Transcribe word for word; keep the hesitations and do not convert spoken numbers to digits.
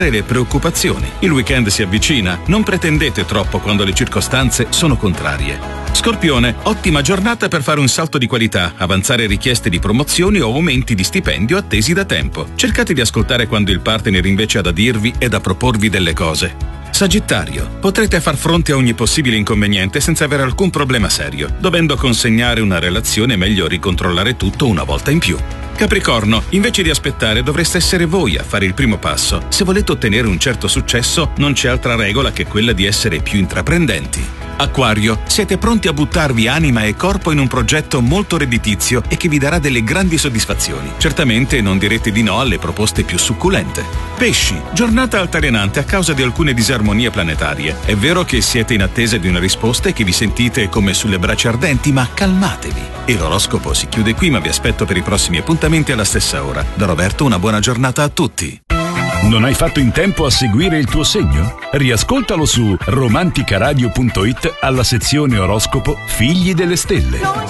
le preoccupazioni. Il weekend si avvicina, non pretendete troppo quando le circostanze sono contrarie. Scorpione, ottima giornata per fare un salto di qualità, avanzare richieste di promozioni o aumenti di stipendio attesi da tempo. Cercate di ascoltare quando il partner invece ha da dirvi e da proporvi delle cose. Sagittario, potrete far fronte a ogni possibile inconveniente senza avere alcun problema serio. Dovendo consegnare una relazione è meglio ricontrollare tutto una volta in più. Capricorno, invece di aspettare dovreste essere voi a fare il primo passo. Se volete ottenere un certo successo non c'è altra regola che quella di essere più intraprendenti. Acquario, siete pronti a buttarvi anima e corpo in un progetto molto redditizio e che vi darà delle grandi soddisfazioni. Certamente non direte di no alle proposte più succulente. Pesci, giornata altalenante a causa di alcune disarmonie planetarie. È vero che siete in attesa di una risposta e che vi sentite come sulle braccia ardenti, ma calmatevi. E l'oroscopo si chiude qui, ma vi aspetto per i prossimi appuntamenti alla stessa ora. Da Roberto una buona giornata a tutti. Non hai fatto in tempo a seguire il tuo segno? Riascoltalo su romanticaradio punto it alla sezione oroscopo Figli delle Stelle.